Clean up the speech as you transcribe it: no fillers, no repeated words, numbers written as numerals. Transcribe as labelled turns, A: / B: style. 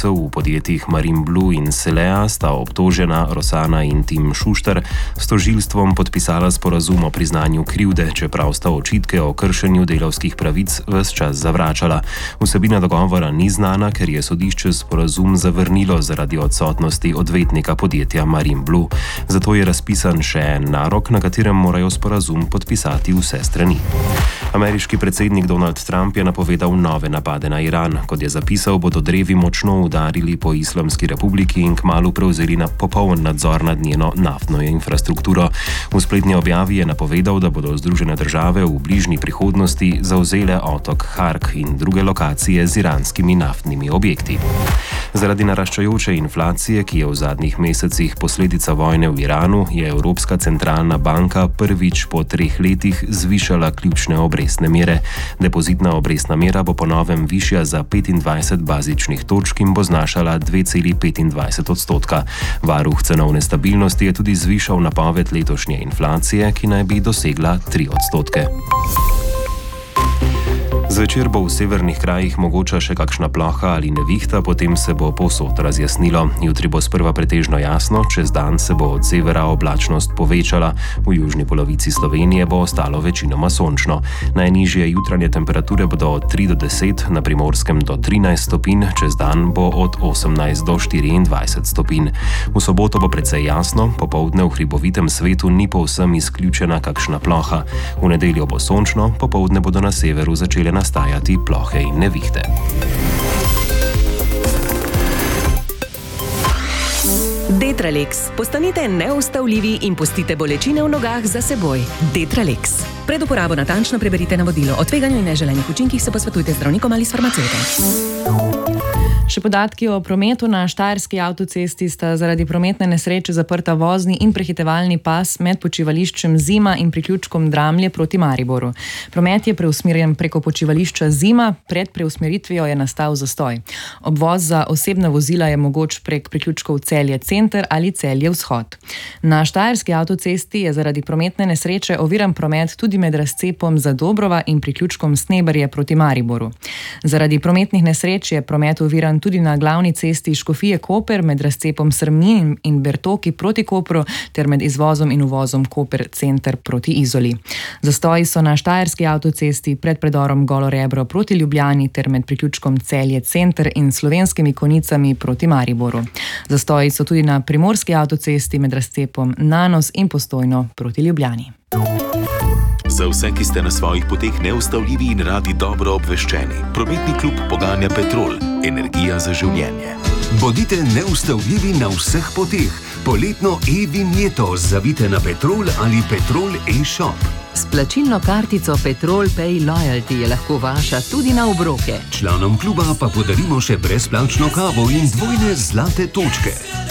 A: delavcev v podjetjih Marinblu in Selea sta obtožena Rosana in Tim Šuštar s tožilstvom podpisala sporazum o priznanju krivde, čeprav sta očitke o kršenju delavskih pravic ves čas zavračala. Vsebina dogovora ni znana, ker je sodišče sporazum zavrnilo zaradi odsotnosti odvetnika podjetja Marinblu. Zato je razpisan še en narok, na katerem morajo sporazum podpisati vse strani. Ameriški predsednik Donald Trump je napovedal nove napade na Iran. Kot je zapisal, bodo drevi močno udarili po Islamski republiki in kmalu prevzeli na popoln nadzor nad njeno naftno infrastrukturo. V spletni objavi je napovedal, da bodo Združene države v bližnji prihodnosti zavzele otok Hark in druge lokacije z iranskimi naftnimi objekti. Zaradi naraščajoče inflacije, ki je v zadnjih mesecih posledica vojne v Iranu, je Evropska centralna banka prvič po 3 letih zvišala ključne obrestne mere. Depozitna obrestna mera bo po novem višja za 25 bazičnih točk in bo znašala 2,25%. Varuh cenovne stabilnosti je tudi zvišal napoved letošnje inflacije, ki naj bi dosegla 3%. Zvečer bo v severnih krajih mogoča še kakšna ploha ali nevihta, potem se bo povsod razjasnilo. Jutri bo sprva pretežno jasno, čez dan se bo od severa oblačnost povečala. V južni polovici Slovenije bo ostalo večinoma sončno. Najnižje jutranje temperature bodo od 3 do 10, na Primorskem do 13 stopinj, čez dan bo od 18 do 24 stopinj. V soboto bo precej jasno, popoldne v hribovitem svetu ni povsem izključena kakšna ploha. V nedeljo bo sončno, popoldne bodo na severu začele nastajati plohe in nevihte.
B: Detralex. Postanite neustavljivi in pustite bolečine v nogah za seboj. Detralex. Pred uporabo natančno preberite navodilo. O tveganju in neželenih učinkih se posvetujte z zdravnikom ali s farmacevtom. Še podatki o prometu. Na Štajerski avtocesti sta zaradi prometne nesreče zaprta vozni in prehitevalni pas med počivališčem Zima in priključkom Dramlje proti Mariboru. Promet je preusmerjen preko počivališča Zima, pred preusmeritvijo je nastal zastoj. Obvoz za osebna vozila je mogoč prek priključkov Celje Center ali Celje Vzhod. Na Štajerski avtocesti je zaradi prometne nesreče oviran promet tudi med razcepom Zadobrova in priključkom Sneberje proti Mariboru. Zaradi prometnih nesreč je promet oviran tudi na glavni cesti Škofije Koper med razcepom Srmin in Bertoki proti Kopru ter med izvozom in uvozom Koper Center proti Izoli. Zastoji so na Štajerski avtocesti pred predorom Golo Rebro proti Ljubljani ter med priključkom Celje Center in Slovenskimi Konicami proti Mariboru. Zastoji so tudi na Primorski avtocesti med razcepom Nanos in Postojno proti Ljubljani.
C: Za vse, ki ste na svojih poteh neustavljivi in radi dobro obveščeni, prometni klub poganja Petrol, energija za življenje.
D: Bodite neustavljivi na vseh poteh. Poletno e-vinjeto zavite na Petrol ali Petrol e-shop.
E: S plačilno kartico Petrol Pay Loyalty je lahko vaša tudi na obroke.
D: Članom kluba pa podarimo še brezplačno kavo in 2 zlate točke.